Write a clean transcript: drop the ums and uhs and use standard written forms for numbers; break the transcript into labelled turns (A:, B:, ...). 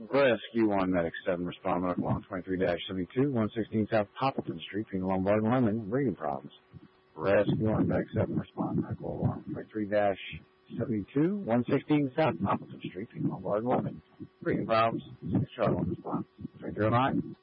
A: Rescue 1, Medic 7, respond medical on 23-72, 116 South Poppleton Street, between Lombard and Lemon, breathing problems. Rescue 1, Medic 7, respond medical on 23-72, 116 South Poppleton Street, between Lombard and Lemon, breathing problems. 6 Charlie 1 response. 2309.